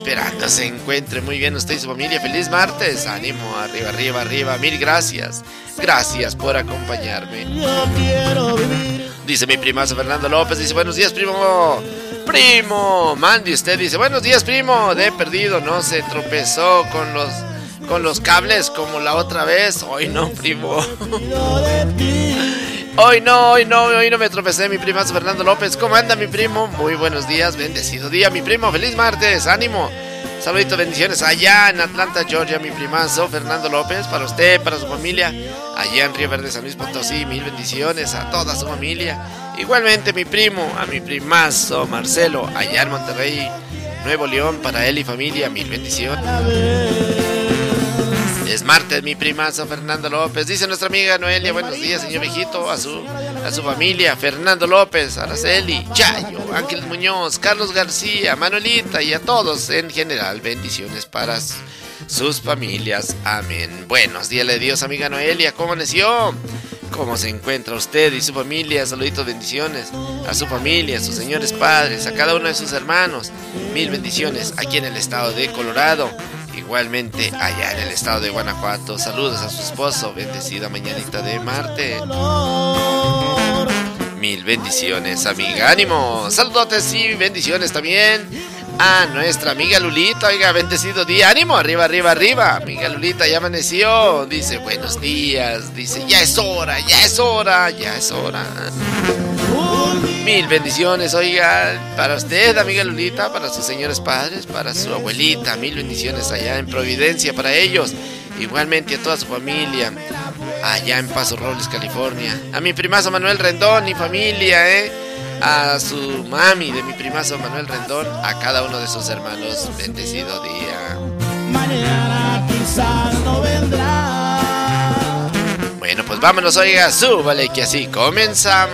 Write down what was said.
Esperando se encuentre muy bien usted y su familia. Feliz martes, ánimo, arriba, arriba, arriba. Mil gracias, gracias por acompañarme. Dice mi primazo Fernando López, dice buenos días primo. Primo, Mandy, usted dice buenos días primo. De perdido, no se tropezó con los cables como la otra vez. Hoy no primo. Hoy no me tropecé, mi primazo Fernando López. ¿Cómo anda mi primo? Muy buenos días, bendecido día mi primo, feliz martes, ánimo. Saluditos, bendiciones allá en Atlanta, Georgia, mi primazo Fernando López. Para usted, para su familia, allá en Río Verde, San Luis Potosí, mil bendiciones a toda su familia. Igualmente mi primo, a mi primazo Marcelo, allá en Monterrey, Nuevo León, para él y familia, mil bendiciones. Es martes, mi primazo Fernando López. Dice nuestra amiga Noelia, buenos días, señor viejito, a su familia, Fernando López, Araceli, Chayo, Ángeles Muñoz, Carlos García, Manuelita y a todos en general. Bendiciones para sus familias. Amén. Buenos días de Dios, amiga Noelia. ¿Cómo amaneció? ¿Cómo se encuentra usted y su familia? Saluditos, bendiciones a su familia, a sus señores padres, a cada uno de sus hermanos. Mil bendiciones aquí en el estado de Colorado. Igualmente allá en el estado de Guanajuato. Saludos a su esposo. Bendecida mañanita de martes. Mil bendiciones, amiga. Ánimo. Saludotes y bendiciones también a nuestra amiga Lulita. Oiga, bendecido día. Ánimo. Arriba, arriba, arriba. Amiga Lulita ya amaneció. Dice buenos días. Dice ya es hora, ya es hora, ya es hora. Mil bendiciones, oiga, para usted, amiga Lulita, para sus señores padres, para su abuelita. Mil bendiciones allá en Providencia para ellos. Igualmente a toda su familia allá en Paso Robles, California. A mi primazo Manuel Rendón y familia, a su mami de mi primazo Manuel Rendón, a cada uno de sus hermanos. Bendecido día. Mañana quizás no vendrá. Bueno, pues vámonos, oiga, súbale que así comenzamos.